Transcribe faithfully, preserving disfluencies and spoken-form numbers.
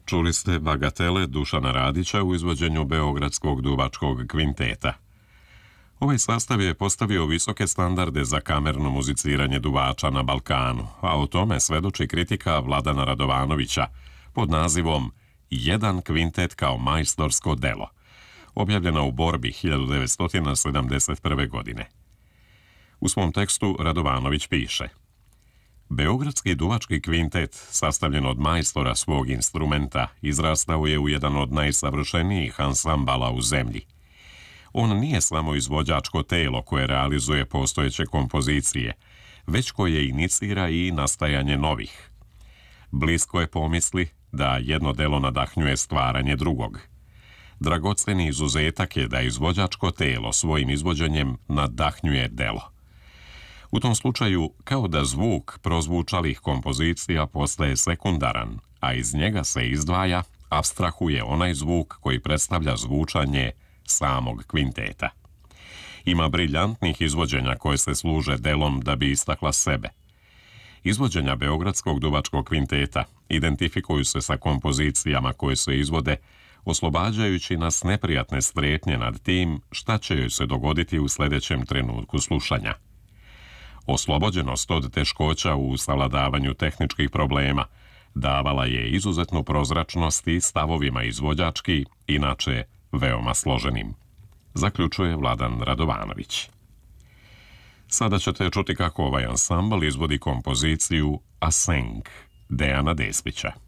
Čuli ste Bagatele Dušana Radića u izvođenju Beogradskog duvačkog kvinteta. Ovaj sastav je postavio visoke standarde za kamerno muziciranje duvača na Balkanu, a o tome svedoči kritika Vladana Radovanovića pod nazivom Jedan kvintet kao majstorsko delo, objavljena u Borbi hiljadu devetsto sedamdeset prve. godine. U svom tekstu Radovanović piše: Beogradski duvački kvintet, sastavljen od majstora svog instrumenta, izrastao je u jedan od najsavršenijih ansambala u zemlji. On nije samo izvođačko telo koje realizuje postojeće kompozicije, već koje inicira i nastajanje novih. Blisko je pomisli da jedno delo nadahnjuje stvaranje drugog. Dragoceni izuzetak je da izvođačko telo svojim izvođenjem nadahnjuje delo. U tom slučaju, kao da zvuk prozvučalih kompozicija postaje sekundaran, a iz njega se izdvaja, apstrahuje onaj zvuk koji predstavlja zvučanje samog kvinteta. Ima briljantnih izvođenja koje se služe delom da bi istakla sebe. Izvođenja Beogradskog duvačkog kvinteta identifikuju se sa kompozicijama koje se izvode, oslobađajući nas neprijatne strepnje nad tim šta će joj se dogoditi u sljedećem trenutku slušanja. Oslobođenost od teškoća u savladavanju tehničkih problema davala je izuzetnu prozračnost i stavovima izvođački, inače veoma složenim, zaključuje Vladan Radovanović. Sada ćete čuti kako ovaj ansambl izvodi kompoziciju Asenk Dejana Deslića.